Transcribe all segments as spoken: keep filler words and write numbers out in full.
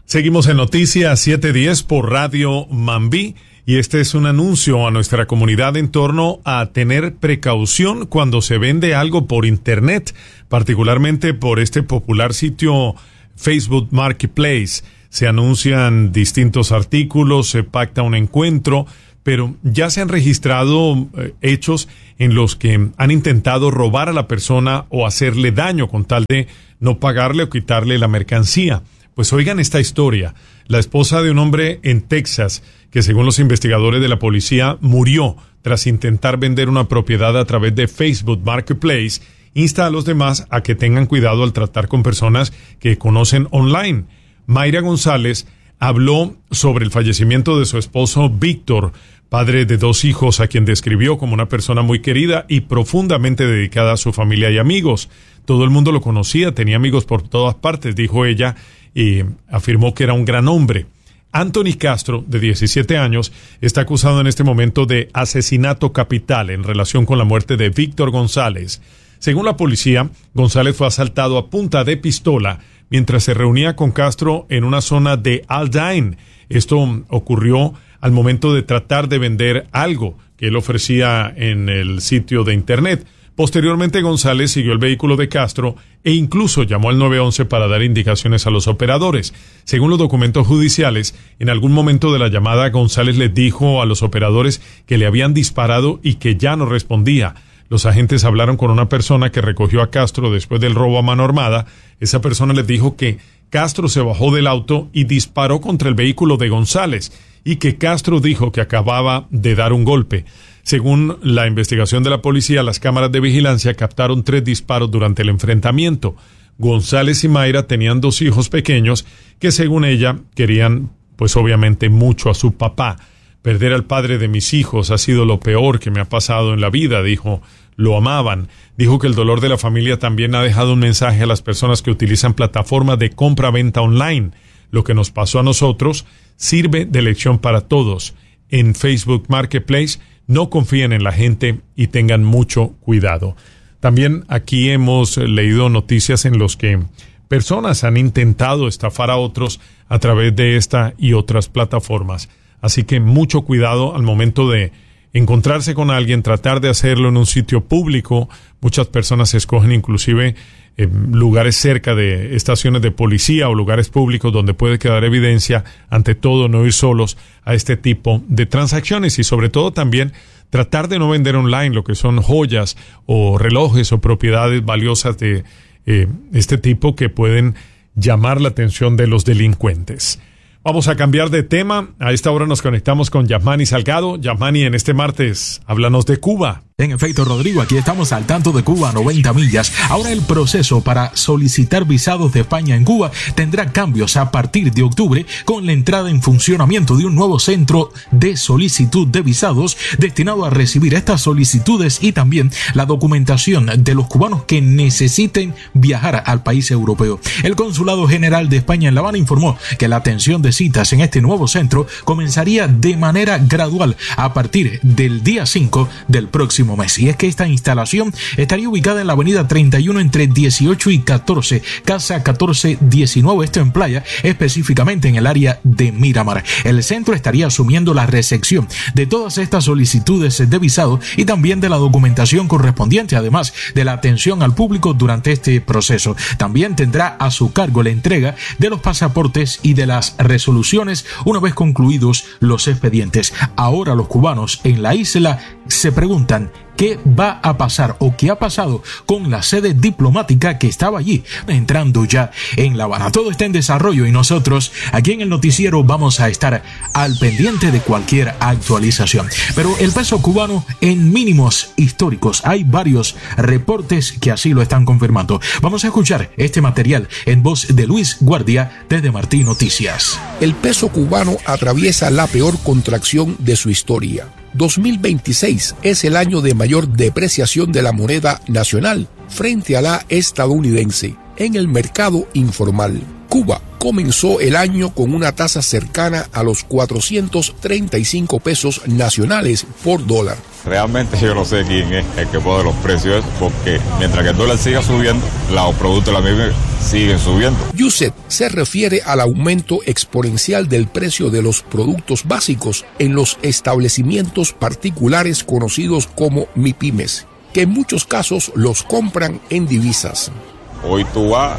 Seguimos en Noticias siete diez por Radio Mambí y este es un anuncio a nuestra comunidad en torno a tener precaución cuando se vende algo por internet, particularmente por este popular sitio Facebook Marketplace. Se anuncian distintos artículos, se pacta un encuentro, pero ya se han registrado eh, hechos en los que han intentado robar a la persona o hacerle daño con tal de no pagarle o quitarle la mercancía. Pues oigan esta historia. La esposa de un hombre en Texas, que según los investigadores de la policía murió tras intentar vender una propiedad a través de Facebook Marketplace, insta a los demás a que tengan cuidado al tratar con personas que conocen online. Mayra González habló sobre el fallecimiento de su esposo Víctor, padre de dos hijos, a quien describió como una persona muy querida y profundamente dedicada a su familia y amigos. Todo el mundo lo conocía, tenía amigos por todas partes, dijo ella, y afirmó que era un gran hombre. Anthony Castro, de diecisiete años, está acusado en este momento de asesinato capital en relación con la muerte de Víctor González. Según la policía, González fue asaltado a punta de pistola mientras se reunía con Castro en una zona de Aldine. Esto ocurrió al momento de tratar de vender algo que él ofrecía en el sitio de internet. Posteriormente, González siguió el vehículo de Castro e incluso llamó al nueve once para dar indicaciones a los operadores. Según los documentos judiciales, en algún momento de la llamada, González les dijo a los operadores que le habían disparado y que ya no respondía. Los agentes hablaron con una persona que recogió a Castro después del robo a mano armada. Esa persona les dijo que Castro se bajó del auto y disparó contra el vehículo de González y que Castro dijo que acababa de dar un golpe. Según la investigación de la policía, las cámaras de vigilancia captaron tres disparos durante el enfrentamiento. González y Mayra tenían dos hijos pequeños que, según ella, querían, pues obviamente, mucho a su papá. Perder al padre de mis hijos ha sido lo peor que me ha pasado en la vida, dijo. Lo amaban. Dijo que el dolor de la familia también ha dejado un mensaje a las personas que utilizan plataformas de compra-venta online. Lo que nos pasó a nosotros sirve de lección para todos. En Facebook Marketplace, no confíen en la gente y tengan mucho cuidado. También aquí hemos leído noticias en los que personas han intentado estafar a otros a través de esta y otras plataformas. Así que mucho cuidado al momento de encontrarse con alguien, tratar de hacerlo en un sitio público. Muchas personas escogen inclusive eh, lugares cerca de estaciones de policía o lugares públicos donde puede quedar evidencia. Ante todo, no ir solos a este tipo de transacciones y sobre todo también tratar de no vender online lo que son joyas o relojes o propiedades valiosas de eh, este tipo que pueden llamar la atención de los delincuentes. Vamos a cambiar de tema. A esta hora nos conectamos con Yasmani Salgado. Yasmani, en este martes, háblanos de Cuba. En efecto, Rodrigo, aquí estamos al tanto de Cuba a noventa millas. Ahora el proceso para solicitar visados de España en Cuba tendrá cambios a partir de octubre con la entrada en funcionamiento de un nuevo centro de solicitud de visados destinado a recibir estas solicitudes y también la documentación de los cubanos que necesiten viajar al país europeo. El Consulado General de España en La Habana informó que la atención de citas en este nuevo centro comenzaría de manera gradual a partir del día cinco del próximo mes. Y es que esta instalación estaría ubicada en la avenida treinta y uno entre dieciocho y catorce, casa catorce diecinueve, esto en Playa, específicamente en el área de Miramar. El centro estaría asumiendo la recepción de todas estas solicitudes de visado y también de la documentación correspondiente, además de la atención al público durante este proceso. También tendrá a su cargo la entrega de los pasaportes y de las resoluciones una vez concluidos los expedientes. Ahora los cubanos en la isla se preguntan qué va a pasar o qué ha pasado con la sede diplomática que estaba allí, entrando ya en La Habana. Todo está en desarrollo y nosotros aquí en el noticiero vamos a estar al pendiente de cualquier actualización. Pero el peso cubano en mínimos históricos, hay varios reportes que así lo están confirmando. Vamos a escuchar este material en voz de Luis Guardia desde Martí Noticias. El peso cubano atraviesa la peor contracción de su historia. dos mil veintiséis es el año de mayor depreciación de la moneda nacional frente a la estadounidense en el mercado informal. Cuba comenzó el año con una tasa cercana a los cuatrocientos treinta y cinco pesos nacionales por dólar. Realmente yo no sé quién es el que pone los precios, porque mientras que el dólar siga subiendo, los productos de la misma siguen subiendo. Yuset se refiere al aumento exponencial del precio de los productos básicos en los establecimientos particulares conocidos como MIPYMES, que en muchos casos los compran en divisas. Hoy tú vas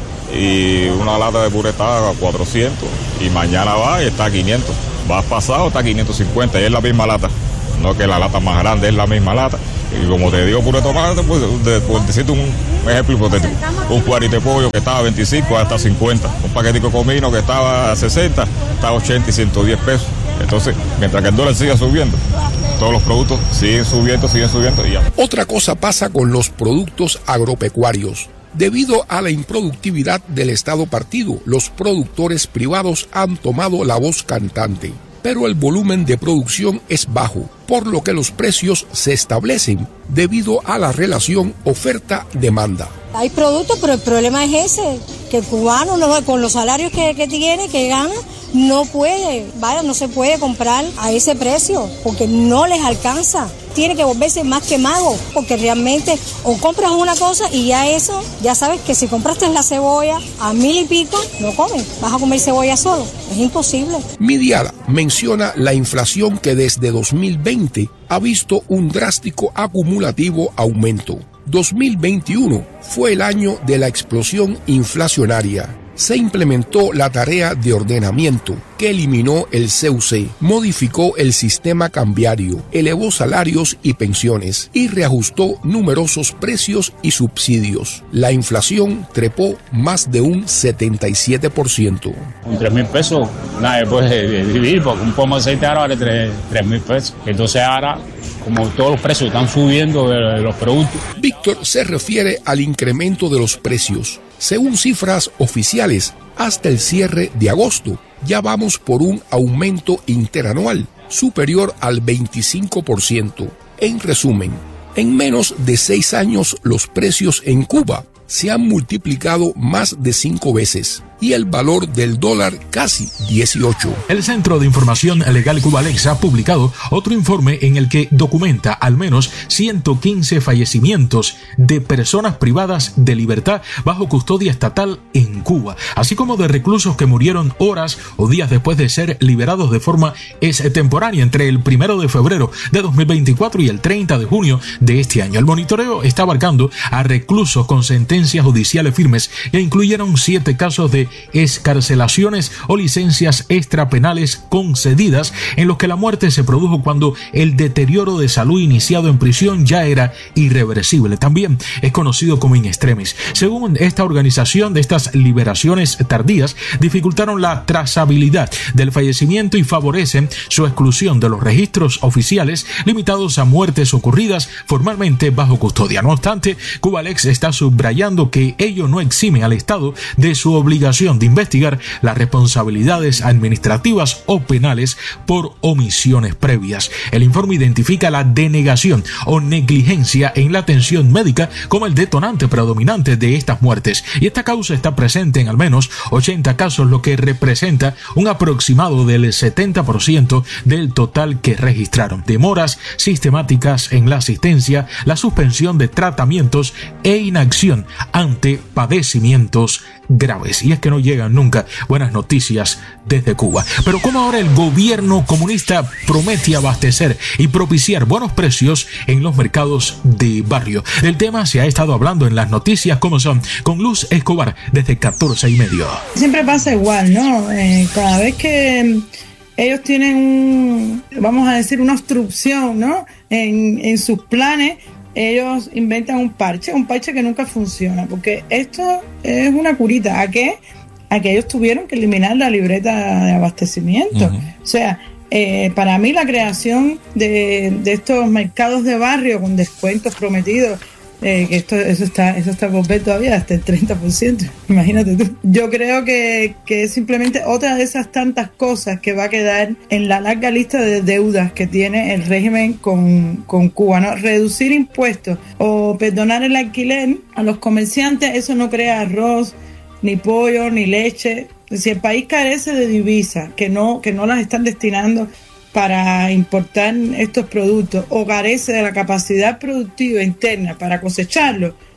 y una lata de puré está a cuatrocientos y mañana vas y está a quinientos. Vas pasado, está a quinientos cincuenta y es la misma lata. No es que la lata más grande, es la misma lata. Y como te digo, puré de tomate, pues, de, por decirte un ejemplo hipotético, un cuarito de pollo que estaba a veinticinco hasta cincuenta, un paquetico de comino que estaba a sesenta, está a ochenta y ciento diez pesos. Entonces, mientras que el dólar siga subiendo, todos los productos siguen subiendo, siguen subiendo y ya. Otra cosa pasa con los productos agropecuarios. Debido a la improductividad del Estado partido, los productores privados han tomado la voz cantante, pero el volumen de producción es bajo, por lo que los precios se establecen debido a la relación oferta-demanda. Hay productos, pero el problema es ese, que el cubano no, con los salarios que, que tiene, que gana, no puede, vaya, no se puede comprar a ese precio, porque no les alcanza. Tiene que volverse más que mago, porque realmente o compras una cosa y ya eso, ya sabes que si compraste la cebolla a mil y pico, no comes, vas a comer cebolla solo, es imposible. Midiala menciona la inflación que desde dos mil veinte ha visto un drástico acumulativo aumento. dos mil veintiuno fue el año de la explosión inflacionaria. Se implementó la tarea de ordenamiento, que eliminó el C U C, modificó el sistema cambiario, elevó salarios y pensiones y reajustó numerosos precios y subsidios. La inflación trepó más de un setenta y siete por ciento. Con tres mil pesos nadie puede vivir, porque un pomo de aceite ahora vale tres mil pesos. Entonces ahora, como todos los precios están subiendo de los productos. Víctor se refiere al incremento de los precios. Según cifras oficiales, hasta el cierre de agosto, ya vamos por un aumento interanual superior al veinticinco por ciento. En resumen, en menos de seis años los precios en Cuba se han multiplicado más de cinco veces y el valor del dólar casi dieciocho. El Centro de Información Legal Cubalex ha publicado otro informe en el que documenta al menos ciento quince fallecimientos de personas privadas de libertad bajo custodia estatal en Cuba, así como de reclusos que murieron horas o días después de ser liberados de forma extemporánea entre el primero de febrero de dos mil veinticuatro y el treinta de junio de este año. El monitoreo está abarcando a reclusos con sentencias judiciales firmes e incluyeron siete casos de excarcelaciones o licencias extrapenales concedidas en los que la muerte se produjo cuando el deterioro de salud iniciado en prisión ya era irreversible. También es conocido como in extremis. Según esta organización, de estas liberaciones tardías dificultaron la trazabilidad del fallecimiento y favorecen su exclusión de los registros oficiales, limitados a muertes ocurridas formalmente bajo custodia. No obstante, Cubalex está subrayando que ello no exime al Estado de su obligación de investigar las responsabilidades administrativas o penales por omisiones previas. El informe identifica la denegación o negligencia en la atención médica como el detonante predominante de estas muertes, y esta causa está presente en al menos ochenta casos, lo que representa un aproximado del setenta por ciento del total que registraron. Demoras sistemáticas en la asistencia, la suspensión de tratamientos e inacción ante padecimientos graves. Y es que no llegan nunca buenas noticias desde Cuba. Pero como ahora el gobierno comunista promete abastecer y propiciar buenos precios en los mercados de barrio. El tema se ha estado hablando en las noticias como son, con Luz Escobar desde catorce y medio. Siempre pasa igual, ¿no? Eh, cada vez que ellos tienen, un, vamos a decir, una obstrucción, ¿no? En, en sus planes, ellos inventan un parche, un parche que nunca funciona, porque esto es una curita. ¿A qué? A que ellos tuvieron que eliminar la libreta de abastecimiento. Uh-huh. O sea, eh, para mí la creación de, de estos mercados de barrio con descuentos prometidos, eh, que esto eso está eso está por ver todavía hasta el treinta por ciento, imagínate tú. Yo creo que, que es simplemente otra de esas tantas cosas que va a quedar en la larga lista de deudas que tiene el régimen con, con Cuba, ¿no? Reducir impuestos o perdonar el alquiler a los comerciantes, eso no crea arroz, ni pollo, ni leche. Si el país carece de divisas, que no, que no las están destinando para importar estos productos, o carece de la capacidad productiva interna para cosecharlos,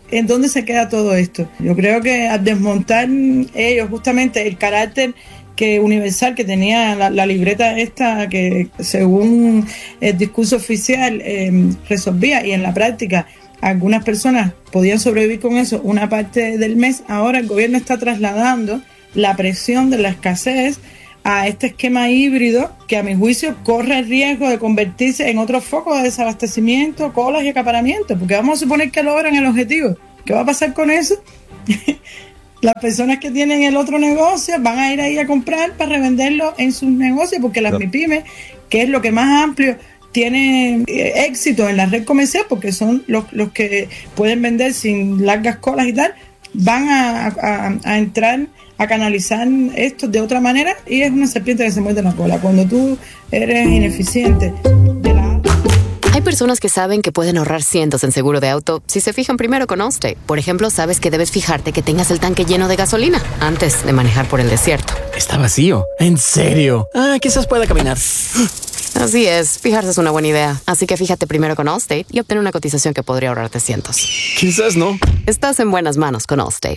¿en dónde se queda todo esto? Yo creo que al desmontar ellos justamente el carácter que universal que tenía la, la libreta esta, que según el discurso oficial eh, resolvía, y en la práctica algunas personas podían sobrevivir con eso una parte del mes, ahora el gobierno está trasladando la presión de la escasez a este esquema híbrido que a mi juicio corre el riesgo de convertirse en otro foco de desabastecimiento, colas y acaparamiento, porque vamos a suponer que logran el objetivo. ¿Qué va a pasar con eso? Las personas que tienen el otro negocio van a ir ahí a comprar para revenderlo en sus negocios, porque las MIPYMES, que es lo que más amplio tiene éxito en la red comercial, porque son los, los que pueden vender sin largas colas y tal, van a, a, a entrar a canalizar esto de otra manera, y es una serpiente que se muerde la cola. Cuando tú eres ineficiente de la... Hay personas que saben que pueden ahorrar cientos en seguro de auto si se fijan primero con Allstate. Por ejemplo, sabes que debes fijarte que tengas el tanque lleno de gasolina antes de manejar por el desierto. Está vacío. ¿En serio? Ah, quizás pueda caminar. Así es, fijarse es una buena idea. Así que fíjate primero con Allstate y obtén una cotización que podría ahorrarte cientos. Quizás no. Estás en buenas manos con Allstate.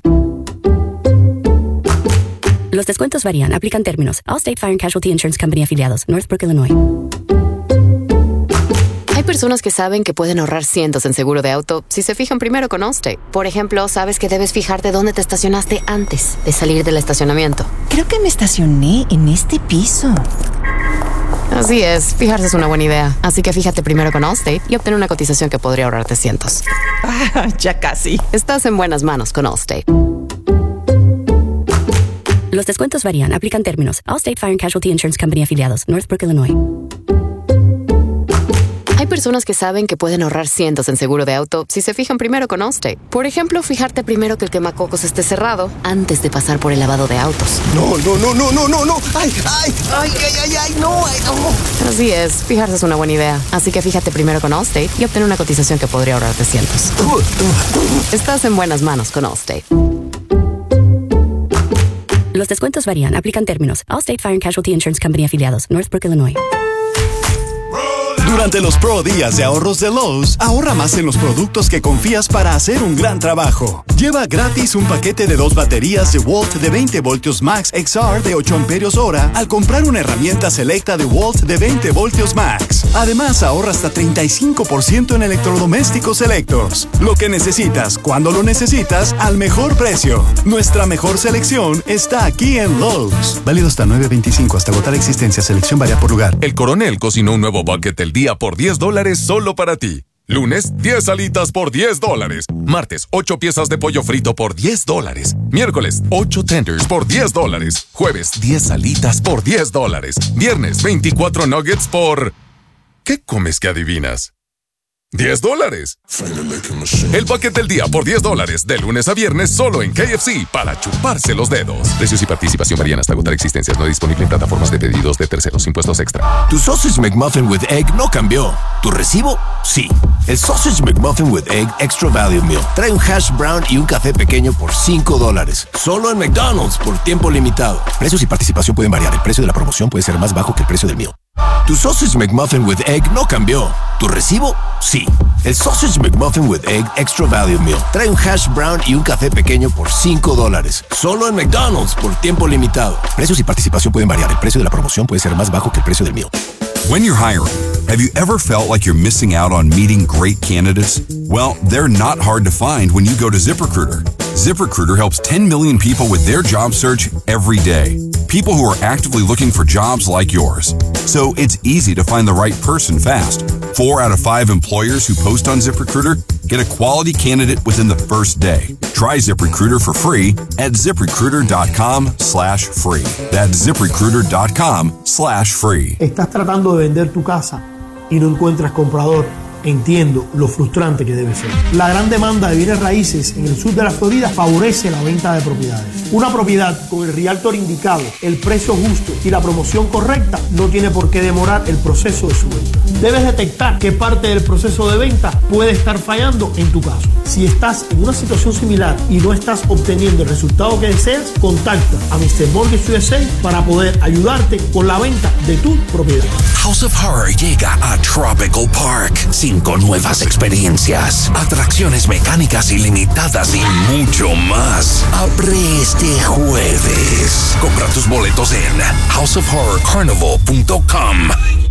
Los descuentos varían. Aplican términos. Allstate Fire and Casualty Insurance Company afiliados. Northbrook, Illinois. Hay personas que saben que pueden ahorrar cientos en seguro de auto si se fijan primero con Allstate. Por ejemplo, sabes que debes fijarte dónde te estacionaste antes de salir del estacionamiento. Creo que me estacioné en este piso. Así es, fijarse es una buena idea. Así que fíjate primero con Allstate y obtén una cotización que podría ahorrarte cientos. Ah, ya casi. Estás en buenas manos con Allstate. Los descuentos varían. Aplican términos. Allstate Fire and Casualty Insurance Company afiliados. Northbrook, Illinois. Hay personas que saben que pueden ahorrar cientos en seguro de auto si se fijan primero con Allstate. Por ejemplo, fijarte primero que el quemacocos esté cerrado antes de pasar por el lavado de autos. No, no, no, no, no, no, no. Ay, ay, ay, ay, ay, ay, no, ay, no. Así es, fijarse es una buena idea. Así que fíjate primero con Allstate y obtén una cotización que podría ahorrarte cientos. Estás en buenas manos con Allstate. Los descuentos varían. Aplican términos. Allstate Fire and Casualty Insurance Company afiliados. Northbrook, Illinois. Durante los Pro Días de Ahorros de Lowe's, ahorra más en los productos que confías para hacer un gran trabajo. Lleva gratis un paquete de dos baterías DeWalt de veinte voltios Max X R de ocho amperios hora al comprar una herramienta selecta DeWalt de veinte voltios Max. Además, ahorra hasta treinta y cinco por ciento en electrodomésticos selectos. Lo que necesitas, cuando lo necesitas, al mejor precio. Nuestra mejor selección está aquí en Lowe's. Válido hasta nueve veinticinco, hasta agotar existencia. Selección varía por lugar. El Coronel cocinó un nuevo bucket del día por diez dólares solo para ti. Lunes, diez alitas por diez dólares. Martes, ocho piezas de pollo frito por diez dólares. Miércoles, ocho tenders por diez dólares. Jueves, diez alitas por diez dólares. Viernes, veinticuatro nuggets por... ¿Qué comes que adivinas? diez dólares. El paquete del día por diez dólares, de lunes a viernes, solo en K F C, para chuparse los dedos. Precios y participación varían hasta agotar existencias. No disponible en plataformas de pedidos de terceros. Impuestos extra. Tu Sausage McMuffin with Egg no cambió. ¿Tu recibo? Sí. El Sausage McMuffin with Egg Extra Value Meal trae un hash brown y un café pequeño por cinco dólares. Solo en McDonald's por tiempo limitado. Precios y participación pueden variar. El precio de la promoción puede ser más bajo que el precio del meal. Tu Sausage McMuffin with Egg no cambió. ¿Tu recibo? Sí. El Sausage McMuffin with Egg Extra Value Meal trae un hash brown y un café pequeño por cinco dólares. Solo en McDonald's por tiempo limitado. Precios y participación pueden variar. El precio de la promoción puede ser más bajo que el precio del meal. When you're hiring, have you ever felt like you're missing out on meeting great candidates? Well, they're not hard to find when you go to ZipRecruiter. ZipRecruiter helps ten million people with their job search every day. People who are actively looking for jobs like yours. So it's easy to find the right person fast. Four out of five employers who post on ZipRecruiter get a quality candidate within the first day. Try ZipRecruiter for free at ZipRecruiter.com slash free. That's ZipRecruiter.com slash free. Estás tratando de vender tu casa y no encuentras comprador. Entiendo lo frustrante que debe ser. La gran demanda de bienes raíces en el sur de la Florida favorece la venta de propiedades. Una propiedad con el realtor indicado, el precio justo y la promoción correcta no tiene por qué demorar el proceso de su venta. Debes detectar qué parte del proceso de venta puede estar fallando en tu caso. Si estás en una situación similar y no estás obteniendo el resultado que deseas, contacta a mister Mortgage U S A para poder ayudarte con la venta de tu propiedad. House of Horror llega a Tropical Park. Sin cinco nuevas experiencias, atracciones mecánicas ilimitadas y mucho más. Abre este jueves. Compra tus boletos en house of horror carnival punto com.